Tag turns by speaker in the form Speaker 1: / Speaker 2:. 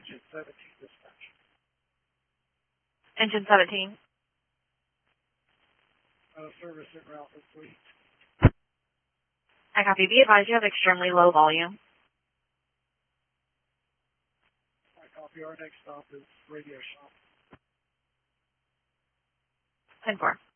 Speaker 1: Engine 17 dispatch.
Speaker 2: Engine 17.
Speaker 1: Service en route for fleet.
Speaker 2: I copy. Be advised you have extremely low volume.
Speaker 1: I copy. Our next stop is Radio Shop.
Speaker 2: 10-4.